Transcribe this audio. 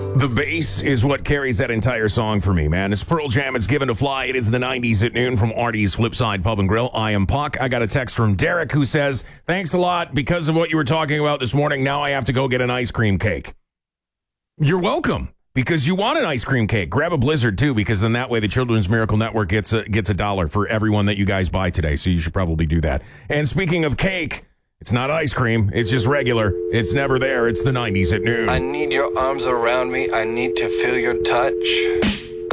The bass is what carries that entire song for me, man. It's Pearl Jam. It's Given to Fly. It is the 90s at noon from Artie's Flipside Pub and Grill. I am Puck. I got a text from Derek who says, thanks a lot. Because of what you were talking about this morning, now I have to go get an ice cream cake. You're welcome. Because you want an ice cream cake. Grab a Blizzard, too, because then that way the Children's Miracle Network gets a dollar for everyone that you guys buy today. So you should probably do that. And speaking of cake, it's not ice cream. It's just regular. It's never there. It's the 90s at noon. I need your arms around me. I need to feel your touch.